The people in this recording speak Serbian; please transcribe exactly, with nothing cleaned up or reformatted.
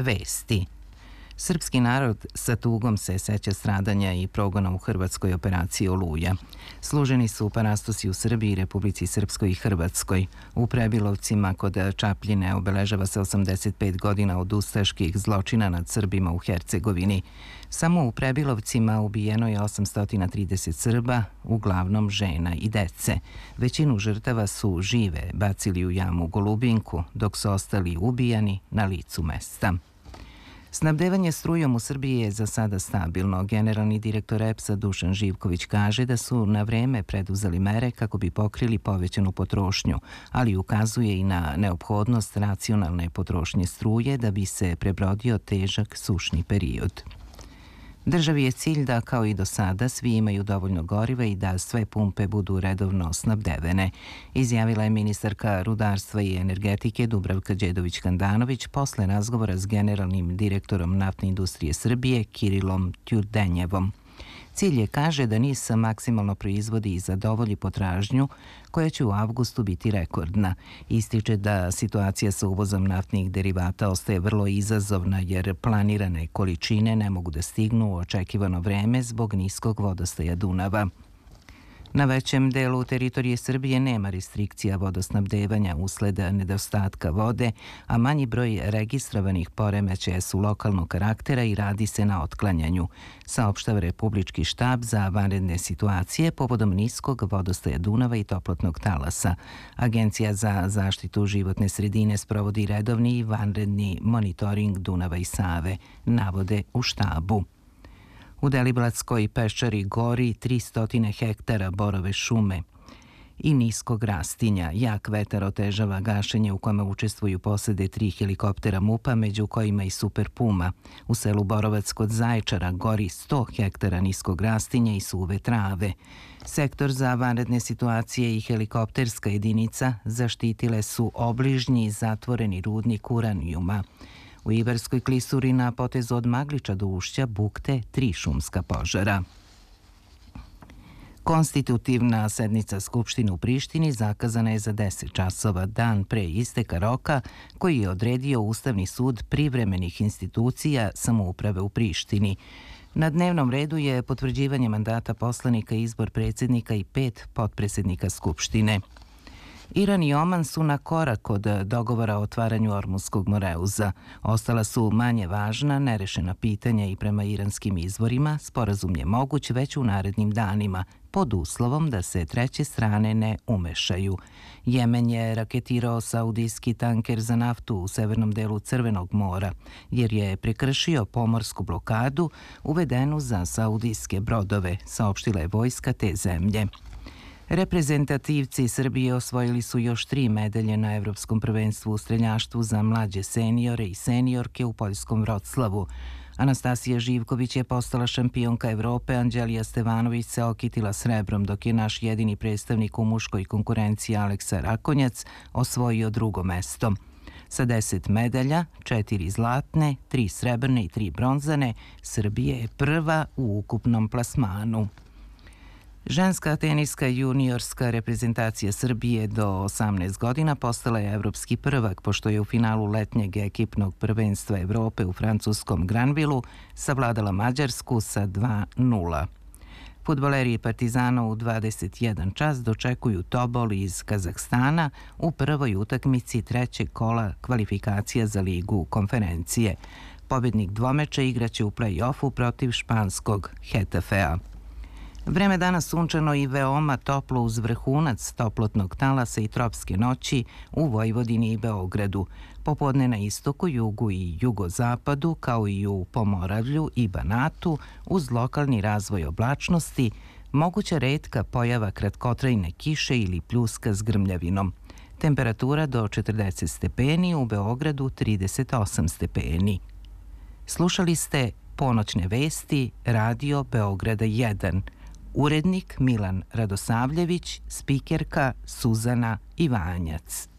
Vesti. Srpski narod sa tugom se seća stradanja i progona u hrvatskoj operaciji Oluja. Služeni su parastosi u Srbiji, Republici Srpskoj i Hrvatskoj. U Prebilovcima kod Čapljine obeležava se osamdeset pet godina od ustaških zločina nad Srbima u Hercegovini. Samo u Prebilovcima ubijeno je osamsto trideset Srba, uglavnom žena i dece. Većinu žrtava su žive bacili u jamu Golubinku, dok su ostali ubijani na licu mesta. Snabdevanje strujom u Srbiji je za sada stabilno. Generalni direktor E P S-a Dušan Živković kaže da su na vreme preduzeli mere kako bi pokrili povećanu potrošnju, ali ukazuje i na neophodnost racionalne potrošnje struje da bi se prebrodio težak sušni period. Državi je cilj da, kao i do sada, svi imaju dovoljno goriva i da sve pumpe budu redovno snabdevene, izjavila je ministarka rudarstva i energetike Dubravka Đedović-Handanović posle razgovora s generalnim direktorom Naftne industrije Srbije Kirilom Tjurdenjevom. Cilj je, kaže, da NIS maksimalno proizvodi i zadovolji potražnju koja će u avgustu biti rekordna. Ističe da situacija sa uvozom naftnih derivata ostaje vrlo izazovna jer planirane količine ne mogu da stignu u očekivano vreme zbog niskog vodostaja Dunava. Na većem delu teritorije Srbije nema restrikcija vodosnabdevanja usled nedostatka vode, a manji broj registrovanih poremećaja su lokalnog karaktera i radi se na otklanjanju, saopštava Republički štab za vanredne situacije povodom niskog vodostaja Dunava i toplotnog talasa. Agencija za zaštitu životne sredine sprovodi redovni i vanredni monitoring Dunava i Save, navode u štabu. U Deliblatskoj peščari gori tristo hektara borove šume i niskog rastinja. Jak vetar otežava gašenje u kome učestvuju posade tri helikoptera MUP-a, među kojima i Super Puma. U selu Borovac kod Zaječara gori sto hektara niskog rastinja i suve trave. Sektor za vanredne situacije i helikopterska jedinica zaštitile su obližnji zatvoreni rudnik uranijuma. U Ibarskoj klisuri na potezu od Magliča do Ušća bukte tri šumska požara. Konstitutivna sednica Skupštine u Prištini zakazana je za deset časova, dan pre isteka roka koji je odredio Ustavni sud privremenih institucija samouprave u Prištini. Na dnevnom redu je potvrđivanje mandata poslanika i izbor predsjednika i pet potpredsjednika Skupštine. Iran i Oman su na korak od dogovora o otvaranju Ormuskog moreuza. Ostala su manje važna nerešena pitanja i prema iranskim izvorima sporazum je moguć već u narednim danima, pod uslovom da se treće strane ne umešaju. Jemen je raketirao saudijski tanker za naftu u severnom delu Crvenog mora, jer je prekršio pomorsku blokadu uvedenu za saudijske brodove, saopštila je vojska te zemlje. Reprezentativci Srbije osvojili su još tri medalje na Evropskom prvenstvu u streljaštvu za mlađe seniore i seniorke u poljskom Vroclavu. Anastasija Živković je postala šampionka Evrope, Anđelija Stevanović se okitila srebrom, dok je naš jedini predstavnik u muškoj konkurenciji Aleksa Rakonjac osvojio drugo mesto. Sa deset medalja, četiri zlatne, tri srebrne i tri bronzane, Srbija je prva u ukupnom plasmanu. Ženska teniska juniorska reprezentacija Srbije do osamnaest godina postala je evropski prvak, pošto je u finalu letnjeg ekipnog prvenstva Evrope u francuskom Granvilu savladala Mađarsku sa dva nula. Fudbaleri Partizana u dvadeset jedan čas dočekuju Tobol iz Kazahstana u prvoj utakmici trećeg kola kvalifikacija za ligu konferencije. Pobjednik dvomeča igraće u play-offu protiv španskog Hetafea. Vreme danas sunčano i veoma toplo uz vrhunac toplotnog talasa i tropske noći u Vojvodini i Beogradu. Popodne na istoku, jugu i jugozapadu, kao i u Pomoravlju i Banatu, uz lokalni razvoj oblačnosti, moguća retka pojava kratkotrajne kiše ili pljuska s grmljavinom. Temperatura do četrdeset stepeni, u Beogradu trideset osam stepeni. Slušali ste Ponoćne vesti, Radio Beograda jedan. Urednik Milan Radosavljević, spikerka Suzana Ivanjac.